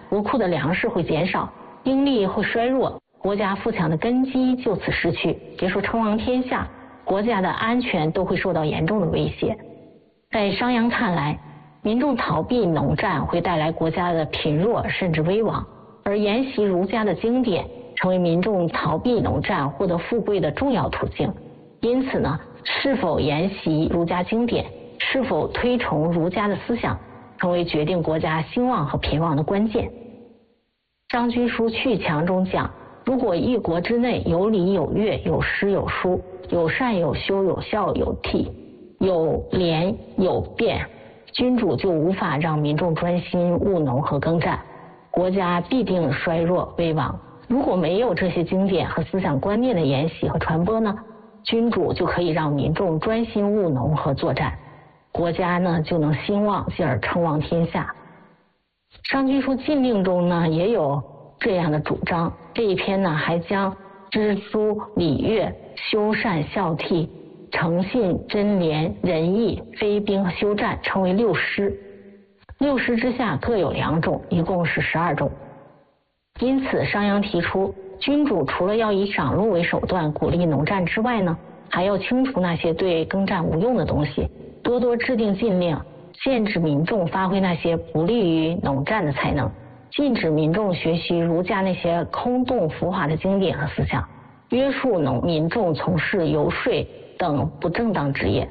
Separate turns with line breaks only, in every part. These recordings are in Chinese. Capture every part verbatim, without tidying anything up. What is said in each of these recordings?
国库的粮食会减少，兵力会衰弱，国家富强的根基就此失去。别说称王天下，国家的安全都会受到严重的威胁。在商鞅看来，民众逃避农战会带来国家的贫弱甚至危亡，而研习儒家的经典成为民众逃避农战获得富贵的重要途径。因此呢，是否研习儒家经典，是否推崇儒家的思想，成为决定国家兴旺和贫亡的关键。商君书去强中讲，如果一国之内有礼有乐有诗有书，有善有修有孝有悌，有廉有辩，君主就无法让民众专心务农和耕战，国家必定衰弱危亡。如果没有这些经典和思想观念的研习和传播呢，君主就可以让民众专心务农和作战，国家呢就能兴旺，进而称王天下。商君书禁令中呢也有这样的主张，这一篇呢还将知书礼乐、修善孝悌、诚信贞廉仁义、非兵和休战称为六师，六师之下各有两种，一共是十二种。因此商鞅提出，君主除了要以赏禄为手段鼓励农战之外呢，还要清除那些对耕战无用的东西，多多制定禁令，限制民众发挥那些不利于农战的才能，禁止民众学习儒家那些空洞浮华的经典和思想，约束农民众从事游说等不正当职业。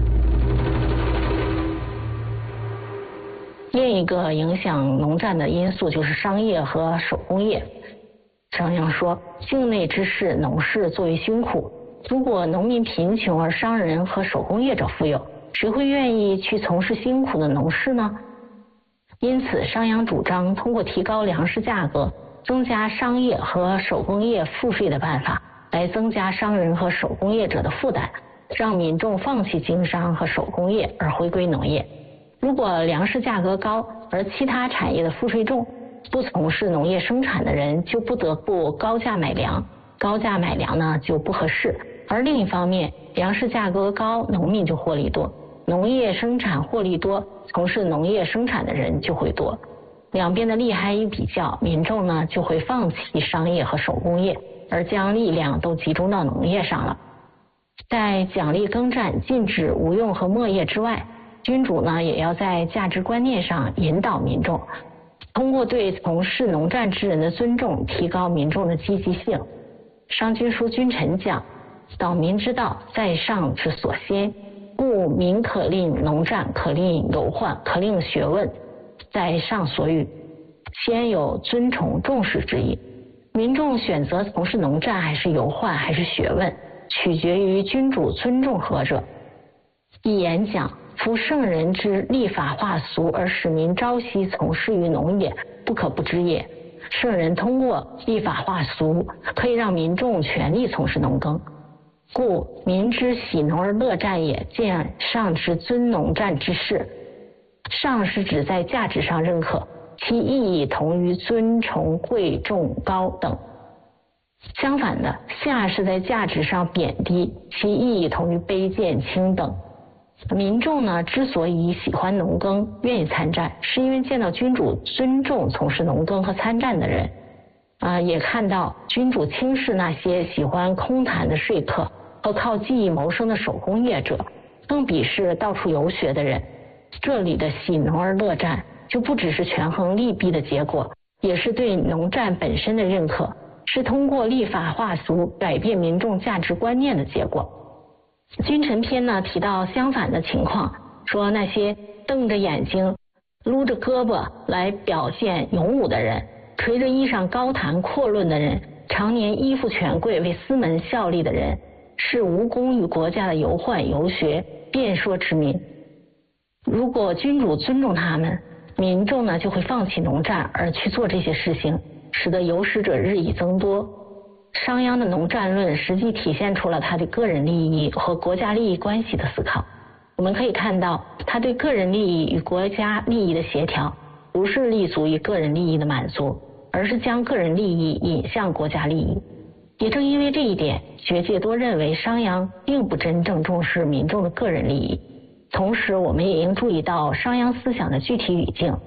另一个影响农战的因素就是商业和手工业。商鞅说，境内之事农事作为辛苦，如果农民贫穷而商人和手工业者富有，谁会愿意去从事辛苦的农事呢？因此商鞅主张通过提高粮食价格，增加商业和手工业赋税的办法，来增加商人和手工业者的负担，让民众放弃经商和手工业而回归农业。如果粮食价格高，而其他产业的赋税重，不从事农业生产的人就不得不高价买粮，高价买粮呢就不合适。而另一方面，粮食价格高，农民就获利多，农业生产获利多，从事农业生产的人就会多，两边的利害一比较，民众呢就会放弃商业和手工业，而将力量都集中到农业上了。在奖励耕战、禁止无用和没业之外，君主呢也要在价值观念上引导民众，通过对从事农战之人的尊重，提高民众的积极性。商君书君臣讲，导民之道，在上之所先，故民可令农战，可令游宦，可令学问，在上所欲，先有尊崇重视之意。民众选择从事农战还是游宦还是学问，取决于君主尊重何者。一言讲，夫圣人之立法化俗而使民朝夕从事于农业，不可不知也。圣人通过立法化俗，可以让民众全力从事农耕，故民之喜农而乐战也。见上之尊农战之事，上是指在价值上认可，其意义同于尊崇贵重高等。相反的，下是在价值上贬低，其意义同于卑贱轻等。民众呢，之所以喜欢农耕，愿意参战，是因为见到君主尊重从事农耕和参战的人，啊、呃，也看到君主轻视那些喜欢空谈的说客和靠技艺谋生的手工业者，更鄙视到处游学的人。这里的喜农而乐战，就不只是权衡利弊的结果，也是对农战本身的认可，是通过立法化俗改变民众价值观念的结果。君臣篇呢提到相反的情况，说那些瞪着眼睛撸着胳膊来表现勇武的人，垂着衣裳高谈阔论的人，常年依附权贵为私门效力的人，是无功于国家的游宦游学辩说之民。如果君主尊重他们，民众呢就会放弃农战而去做这些事情，使得游食者日益增多。商鞅的农战论实际体现出了他对个人利益和国家利益关系的思考。我们可以看到，他对个人利益与国家利益的协调，不是立足于个人利益的满足，而是将个人利益引向国家利益。也正因为这一点，学界多认为商鞅并不真正重视民众的个人利益。同时，我们也应注意到商鞅思想的具体语境。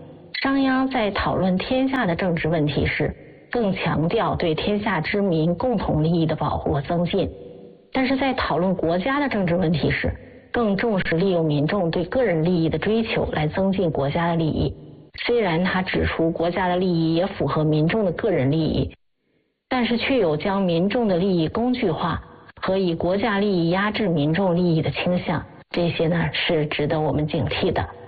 商鞅在讨论天下的政治问题时，更强调对天下之民共同利益的保护和增进；但是在讨论国家的政治问题时，更重视利用民众对个人利益的追求来增进国家的利益。虽然他指出国家的利益也符合民众的个人利益，但是却有将民众的利益工具化和以国家利益压制民众利益的倾向，这些呢是值得我们警惕的。